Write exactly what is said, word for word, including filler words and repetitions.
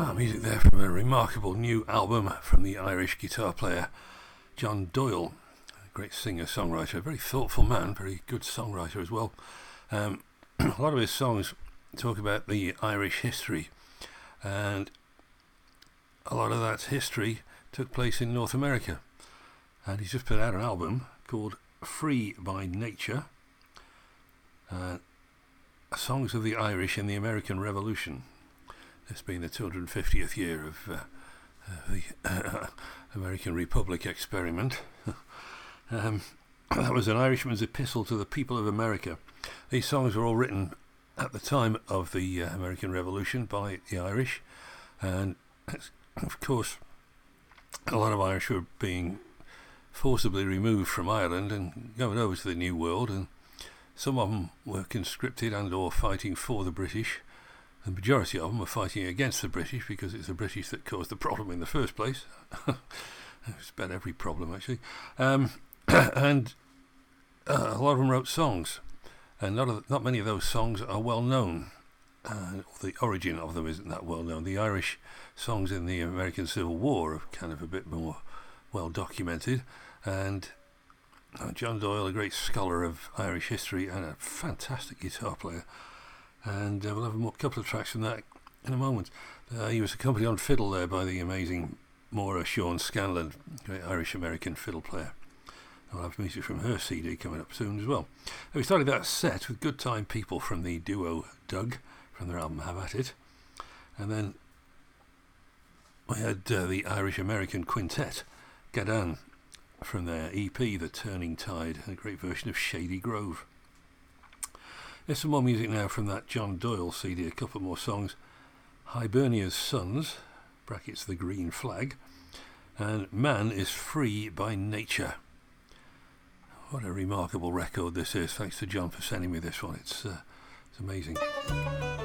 Ah, music there from a remarkable new album from the Irish guitar player John Doyle, a great singer-songwriter, a very thoughtful man, very good songwriter as well. Um, a lot of his songs talk about the Irish history, and a lot of that history took place in North America. And he's just put out an album called Free by Nature, uh, Songs of the Irish in the American Revolution. This being the two hundred fiftieth year of uh, uh, the uh, American Republic experiment. um, that was an Irishman's epistle to the people of America. These songs were all written at the time of the uh, American Revolution by the Irish, and of course a lot of Irish were being forcibly removed from Ireland and going over to the New World, and some of them were conscripted and or fighting for the British. The majority of them were fighting against the British because it's the British that caused the problem in the first place. It's about every problem, actually. Um, and uh, a lot of them wrote songs, and not, of, not many of those songs are well known. Uh, the origin of them isn't that well known. The Irish songs in the American Civil War are kind of a bit more well documented, and uh, John Doyle, a great scholar of Irish history and a fantastic guitar player. And uh, we'll have a couple of tracks from that in a moment. Uh, he was accompanied on fiddle there by the amazing Maura Sean Scanlon, great Irish-American fiddle player. I'll have music from her C D coming up soon as well. And we started that set with Good Time People from the duo Doug, from their album Have At It. And then we had uh, the Irish-American quintet, Gadan, from their E P The Turning Tide, a great version of Shady Grove. There's some more music now from that John Doyle C D, a couple more songs. Hibernia's Sons, brackets The Green Flag, and Man is Free by Nature. What a remarkable record this is. Thanks to John for sending me this one. It's, uh, it's amazing.